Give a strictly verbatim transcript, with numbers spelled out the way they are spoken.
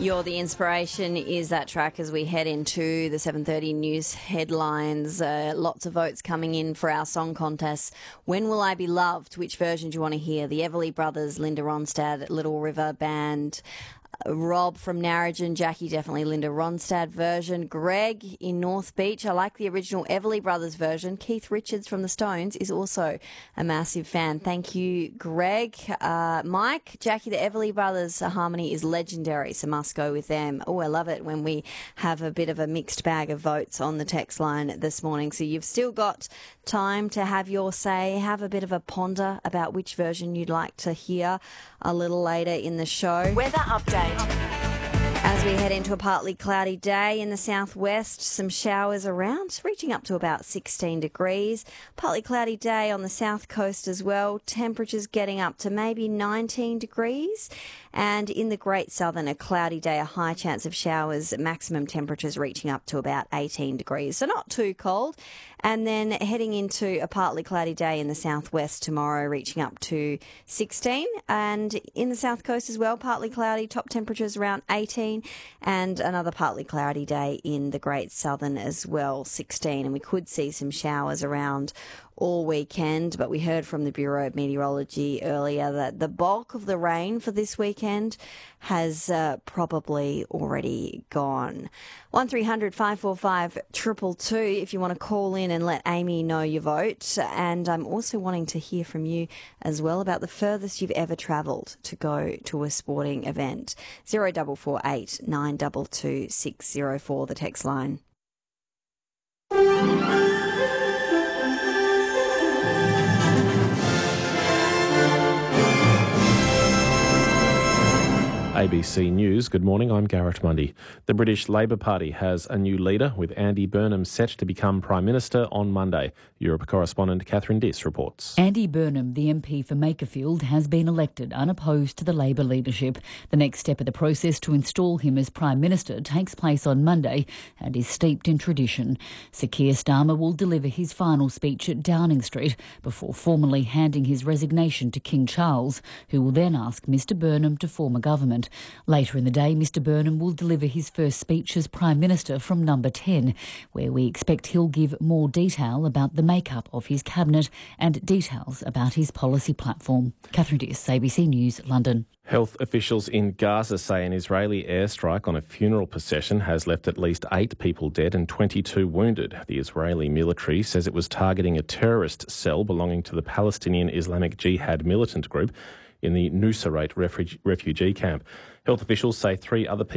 You're the Inspiration is that track as we head into the seven thirty news headlines. Uh, lots of votes coming in for our song contest. When Will I Be Loved? Which version do you want to hear? The Everly Brothers, Linda Ronstadt, Little River Band, Rob from Narrogin, Jackie, definitely Linda Ronstadt version. Greg in North Beach, I like the original Everly Brothers version. Keith Richards from the Stones is also a massive fan. Thank you, Greg. Uh, Mike, Jackie, the Everly Brothers harmony is legendary, so must go with them. Oh, I love it when we have a bit of a mixed bag of votes on the text line this morning. So you've still got time to have your say, have a bit of a ponder about which version you'd like to hear a little later in the show. Weather update. As we head into a partly cloudy day in the southwest, some showers around, reaching up to about sixteen degrees. Partly cloudy day on the south coast as well. Temperatures getting up to maybe nineteen degrees. And in the Great Southern, a cloudy day, a high chance of showers, maximum temperatures reaching up to about eighteen degrees. So not too cold. And then heading into a partly cloudy day in the southwest tomorrow, reaching up to sixteen. And in the south coast as well, partly cloudy, top temperatures around eighteen. And another partly cloudy day in the Great Southern as well, sixteen. And we could see some showers around all weekend, but we heard from the Bureau of Meteorology earlier that the bulk of the rain for this weekend has uh, probably already gone. one three hundred five four five two two two if you want to call in and let Amy know your vote. And I'm also wanting to hear from you as well about the furthest you've ever travelled to go to a sporting event. zero four four eight nine two two six zero four, the text line. A B C News, good morning, I'm Garrett Mundy. The British Labor Party has a new leader, with Andy Burnham set to become Prime Minister on Monday. Europe correspondent Catherine Diss reports. Andy Burnham, the M P for Makerfield, has been elected unopposed to the Labor leadership. The next step of the process to install him as Prime Minister takes place on Monday and is steeped in tradition. Sir Keir Starmer will deliver his final speech at Downing Street before formally handing his resignation to King Charles, who will then ask Mr Burnham to form a government. Later in the day, Mr Burnham will deliver his first speech as Prime Minister from Number ten, where we expect he'll give more detail about the makeup of his cabinet and details about his policy platform. Catherine Diss, A B C News, London. Health officials in Gaza say an Israeli airstrike on a funeral procession has left at least eight people dead and twenty-two wounded. The Israeli military says it was targeting a terrorist cell belonging to the Palestinian Islamic Jihad militant group in the Nusayrat refugee camp. Health officials say three other people